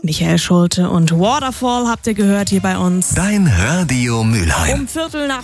Michael Schulte und Waterfall habt ihr gehört hier bei uns. Dein Radio Mülheim. Um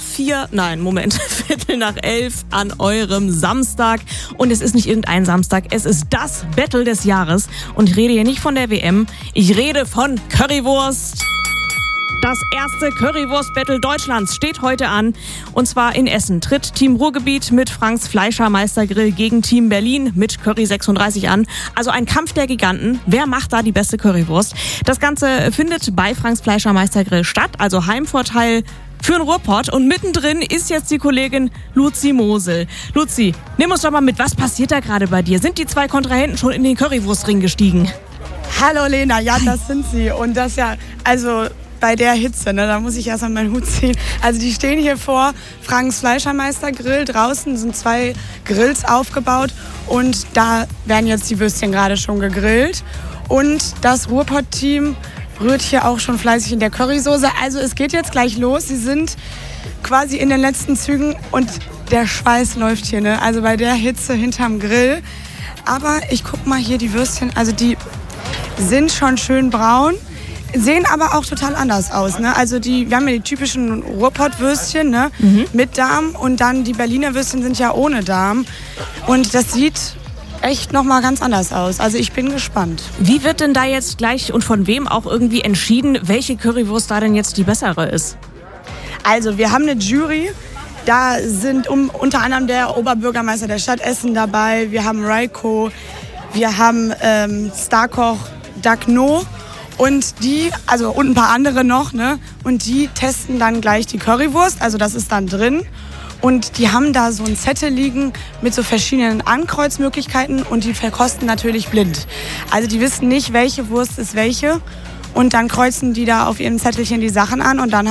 11:45 an eurem Samstag. Und es ist nicht irgendein Samstag, es ist das Battle des Jahres. Und ich rede hier nicht von der WM, ich rede von Currywurst. Das erste Currywurst-Battle Deutschlands steht heute an. Und zwar in Essen tritt Team Ruhrgebiet mit Franks Fleischer Meistergrill gegen Team Berlin mit Curry 36 an. Also ein Kampf der Giganten. Wer macht da die beste Currywurst? Das Ganze findet bei Franks Fleischer Meistergrill statt. Also Heimvorteil für den Ruhrpott. Und mittendrin ist jetzt die Kollegin Luzi Mosel. Luzi, nimm uns doch mal mit. Was passiert da gerade bei dir? Sind die zwei Kontrahenten schon in den Currywurstring gestiegen? Hallo Lena, ja, das sind sie. Und das ja, also bei der Hitze, ne, da muss ich erst mal meinen Hut ziehen. Also die stehen hier vor Franks Fleischermeister-Grill. Draußen sind 2 Grills aufgebaut und da werden jetzt die Würstchen gerade schon gegrillt. Und das Ruhrpott-Team rührt hier auch schon fleißig in der Currysoße. Also es geht jetzt gleich los. Sie sind quasi in den letzten Zügen und der Schweiß läuft hier, ne? Also bei der Hitze hinterm Grill. Aber ich guck mal hier die Würstchen, also die sind schon schön braun. Sehen aber auch total anders aus, ne? Also wir haben ja die typischen Ruhrpott-Würstchen, ne? Mit Darm, und dann die Berliner Würstchen sind ja ohne Darm. Und das sieht echt nochmal ganz anders aus. Also ich bin gespannt. Wie wird denn da jetzt gleich und von wem auch irgendwie entschieden, welche Currywurst da denn jetzt die bessere ist? Also wir haben eine Jury. Da sind unter anderem der Oberbürgermeister der Stadt Essen dabei. Wir haben Raiko, wir haben Starkoch Dagno. Und und ein paar andere noch, ne? Und die testen dann gleich die Currywurst, also das ist dann drin. Und die haben da so ein Zettel liegen mit so verschiedenen Ankreuzmöglichkeiten und die verkosten natürlich blind. Also die wissen nicht, welche Wurst ist welche. Und dann kreuzen die da auf ihrem Zettelchen die Sachen an und dann